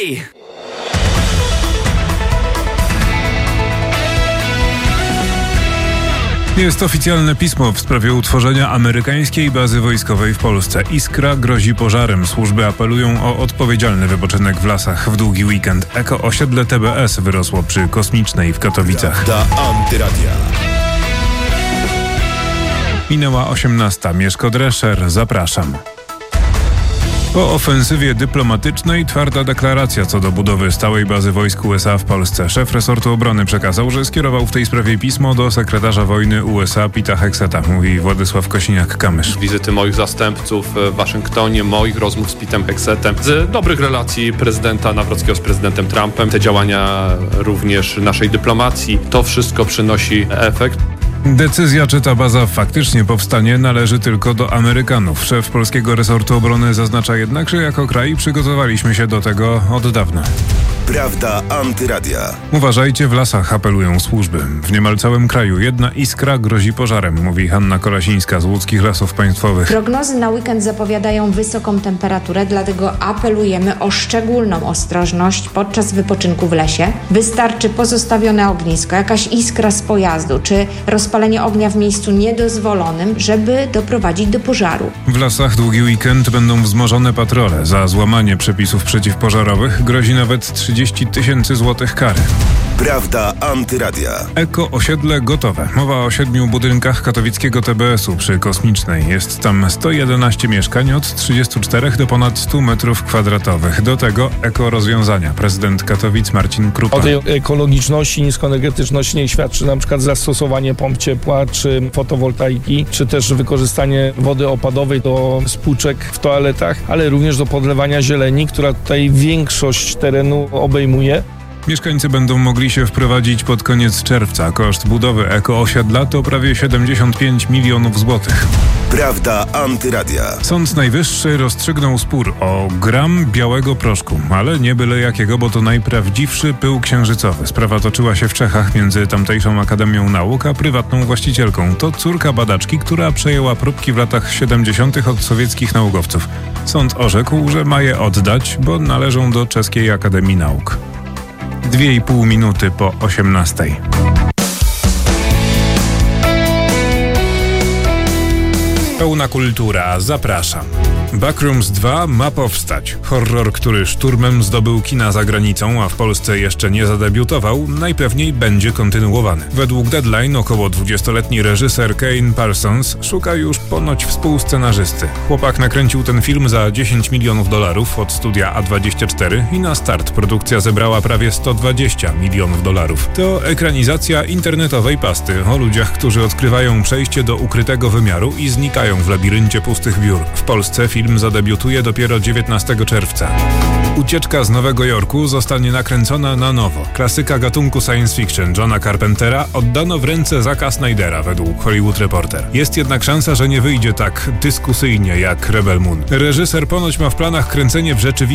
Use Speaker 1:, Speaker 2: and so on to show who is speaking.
Speaker 1: Jest oficjalne pismo w sprawie utworzenia amerykańskiej bazy wojskowej w Polsce. Iskra grozi pożarem. Służby apelują o odpowiedzialny wypoczynek w lasach w długi weekend. Eko-osiedle TBS wyrosło przy Kosmicznej w Katowicach.
Speaker 2: Antyradia.
Speaker 1: Minęła 18. Mieszko Drescher. Zapraszam. Po ofensywie dyplomatycznej twarda deklaracja co do budowy stałej bazy wojsk USA w Polsce. Szef resortu obrony przekazał, że skierował w tej sprawie pismo do sekretarza wojny USA Pita Hegseta, mówi Władysław Kosiniak-Kamysz.
Speaker 3: Wizyty moich zastępców w Waszyngtonie, moich rozmów z Pitem Hegsetem, z dobrych relacji prezydenta Nawrockiego z prezydentem Trumpem, te działania również naszej dyplomacji, to wszystko przynosi efekt.
Speaker 1: Decyzja, czy ta baza faktycznie powstanie, należy tylko do Amerykanów. Szef polskiego resortu obrony zaznacza jednak, że jako kraj przygotowaliśmy się do tego od dawna.
Speaker 2: Prawda Antyradia.
Speaker 1: Uważajcie, w lasach apelują służby. W niemal całym kraju jedna iskra grozi pożarem, mówi Hanna Kolasińska z Łódzkich Lasów Państwowych.
Speaker 4: Prognozy na weekend zapowiadają wysoką temperaturę, dlatego apelujemy o szczególną ostrożność podczas wypoczynku w lesie. Wystarczy pozostawione ognisko, jakaś iskra z pojazdu, czy rozpalenie ognia w miejscu niedozwolonym, żeby doprowadzić do pożaru.
Speaker 1: W lasach długi weekend będą wzmożone patrole. Za złamanie przepisów przeciwpożarowych grozi nawet 30 000 złotych kary.
Speaker 2: Prawda Antyradia.
Speaker 1: Eko-osiedle gotowe. Mowa o 7 budynkach katowickiego TBS-u przy Kosmicznej. Jest tam 111 mieszkań od 34 do ponad 100 metrów kwadratowych. Do tego eko-rozwiązania. Prezydent Katowic Marcin Krupa.
Speaker 5: O tej ekologiczności, niskoenergetyczności nie świadczy na przykład zastosowanie pomp ciepła, czy fotowoltaiki, czy też wykorzystanie wody opadowej do spłuczek w toaletach, ale również do podlewania zieleni, która tutaj większość terenu obejmuje.
Speaker 1: Mieszkańcy będą mogli się wprowadzić pod koniec czerwca. Koszt budowy eko-osiedla to prawie 75 milionów złotych.
Speaker 2: Prawda Antyradia.
Speaker 1: Sąd Najwyższy rozstrzygnął spór o gram białego proszku, ale nie byle jakiego, bo to najprawdziwszy pył księżycowy. Sprawa toczyła się w Czechach między tamtejszą Akademią Nauk a prywatną właścicielką. To córka badaczki, która przejęła próbki w latach 70. od sowieckich naukowców. Sąd orzekł, że ma je oddać, bo należą do Czeskiej Akademii Nauk. 2,5 minuty po 18. Pełna kultura. Zapraszam. Backrooms 2 ma powstać. Horror, który szturmem zdobył kina za granicą, a w Polsce jeszcze nie zadebiutował, najpewniej będzie kontynuowany. Według Deadline około 20-letni reżyser Kane Parsons szuka już ponoć współscenarzysty. Chłopak nakręcił ten film za $10 milionów od studia A24 i na start produkcja zebrała prawie $120 milionów. To ekranizacja internetowej pasty o ludziach, którzy odkrywają przejście do ukrytego wymiaru i znikają w labiryncie pustych biur. W Polsce film zadebiutuje dopiero 19 czerwca. Ucieczka z Nowego Jorku zostanie nakręcona na nowo. Klasyka gatunku science fiction Johna Carpentera oddano w ręce Zacka Snydera według Hollywood Reporter. Jest jednak szansa, że nie wyjdzie tak dyskusyjnie jak Rebel Moon. Reżyser ponoć ma w planach kręcenie w rzeczywistości